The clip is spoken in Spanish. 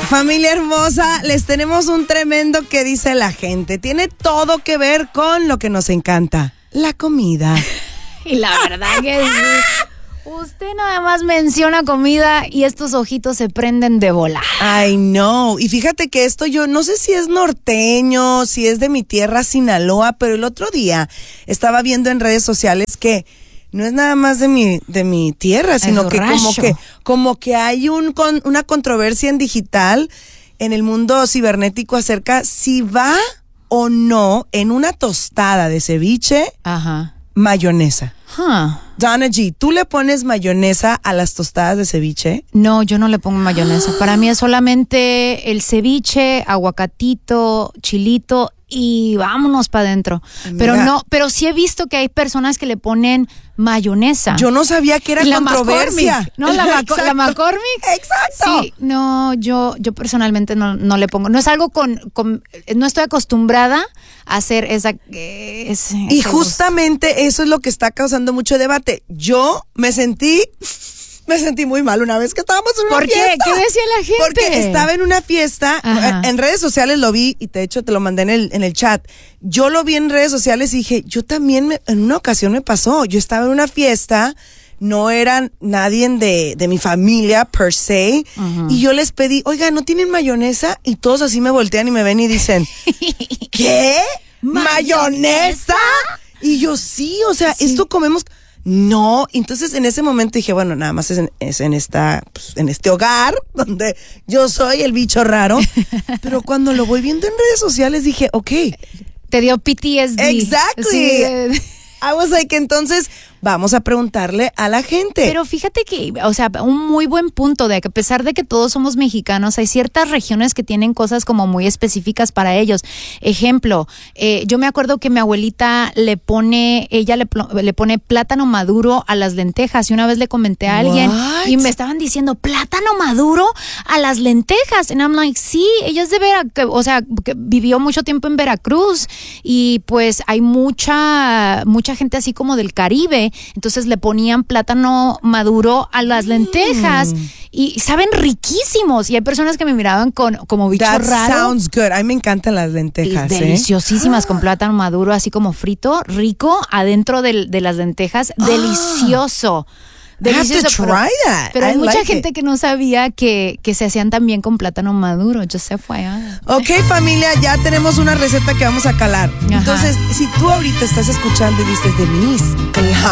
Familia hermosa, les tenemos un tremendo que dice la gente. Tiene todo que ver con lo que nos encanta, la comida. Y la verdad que sí. Usted nada más menciona comida y estos ojitos se prenden de volar. I know. Y fíjate que esto yo no sé si es norteño, si es de mi tierra, Sinaloa, pero el otro día estaba viendo en redes sociales que no es nada más de mi tierra, sino que como que hay una controversia en digital, en el mundo cibernético, acerca si va o no en una tostada de ceviche, mayonesa. Donna G, ¿tú le pones mayonesa a las tostadas de ceviche? No, yo no le pongo mayonesa. Para mí es solamente el ceviche, aguacatito, chilito y vámonos para adentro. Pero sí he visto que hay personas que le ponen mayonesa. Yo no sabía que era controversia. No, la McCormick. Exacto. Sí, no, yo personalmente no le pongo. No es algo no estoy acostumbrada a hacer y justamente eso es lo que está causando mucho debate. Yo me sentí muy mal una vez que estábamos en una fiesta. ¿Por qué? ¿Qué decía la gente? Porque estaba en una fiesta, en redes sociales lo vi y de hecho te lo mandé en el chat. Yo lo vi en redes sociales y dije, yo también en una ocasión me pasó. Yo estaba en una fiesta, no era nadie de mi familia per se, y yo les pedí, oiga, ¿no tienen mayonesa? Y todos así me voltean y me ven y dicen, ¿qué? ¿Mayonesa? Y yo sí, o sea, esto comemos. No, entonces en ese momento dije, bueno, nada más es en este hogar donde yo soy el bicho raro, pero cuando lo voy viendo en redes sociales dije, okay. Te dio PTSD. Exactly. Sí. I was like, entonces vamos a preguntarle a la gente. Pero fíjate que, o sea, un muy buen punto de que a pesar de que todos somos mexicanos, hay ciertas regiones que tienen cosas como muy específicas para ellos. Ejemplo, yo me acuerdo que mi abuelita le pone plátano maduro a las lentejas y una vez le comenté a alguien y me estaban diciendo, ¿plátano maduro a las lentejas? And I'm like, sí, ella es de Veracruz, o sea, que vivió mucho tiempo en Veracruz y pues hay mucha gente así como del Caribe. Entonces le ponían plátano maduro a las lentejas y saben riquísimos. Y hay personas que me miraban como bicho raro. That sounds good. A mí me encantan las lentejas. Deliciosísimas con plátano maduro, así como frito, rico, adentro de las lentejas. Delicioso. Delicioso, I have to try that. Pero hay mucha gente que no sabía que se hacían también con plátano maduro. Yo sé, fue. Ok, familia, ya tenemos una receta que vamos a calar. Entonces, si tú ahorita estás escuchando y dices, Denise, claro.